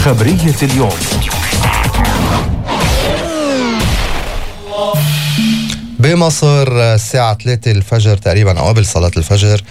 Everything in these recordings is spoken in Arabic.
خبرية اليوم. بمصر الساعة 3 الفجر تقريبا أو قبل صلاة الفجر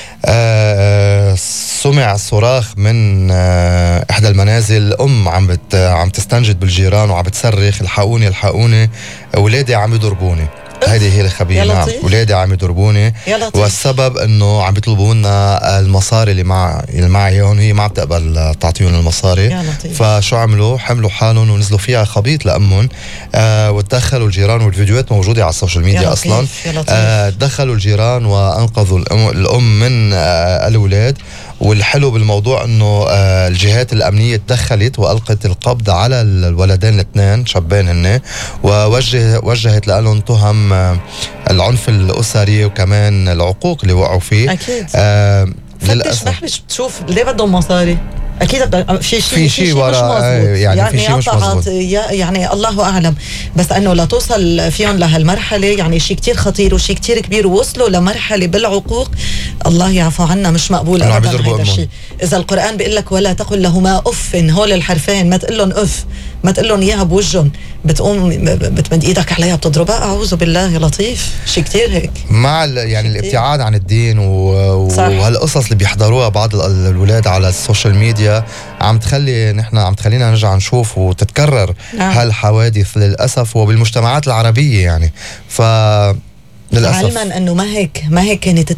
سمع صراخ من إحدى المنازل. عم تستنجد بالجيران وعم بتصرخ الحقوني الحقوني، أولادي عم يضربوني. هذه هي الخبيرة. نعم، ولادي عم يضربوني، والسبب انه عم بيطلبوا لنا المصاري اللي معي هون، هي ما عم تقبل تعطيهم المصاري. فشو عملوا؟ حملوا حالهم ونزلوا فيها خبيط لأمهم، وتدخلوا الجيران، والفيديوهات موجودة على السوشيال ميديا اصلا. دخلوا الجيران وانقذوا الام من الاولاد. والحلو بالموضوع انه الجهات الامنيه تدخلت والقت القبض على الولدين الاثنين، شابين هن، ووجهت لهم تهم العنف الاسري وكمان العقوق اللي وقعوا فيه. اكيد. للاسف بتشوف ليه بدهم مصاري. اكيد في شيء ورا، يعني في شيء مش مظبوط، يعني الله اعلم. بس انه لا توصل فيهم لهالمرحله، يعني شيء كتير خطير وشيء كتير كبير، ووصلوا لمرحله بالعقوق الله يعفو عنا مش مقبول ابدا هذا الشيء. اذا القران بيقول لك ولا تقل لهما اف، هول الحرفين ما تقول لهم اف، ما تقول لهم اياها بوجهن، بتقوم بتمد ايدك عليها بتضربها. اعوذ بالله يا لطيف، شيء كتير هيك مع يعني الابتعاد عن الدين وهالقصص اللي بيحضروها بعض الأولاد على السوشيال ميديا عم تخلينا نرجع نشوف وتتكرر هالحوادث للأسف وبالمجتمعات العربية. يعني للأسف علما أنه ما هيك كانت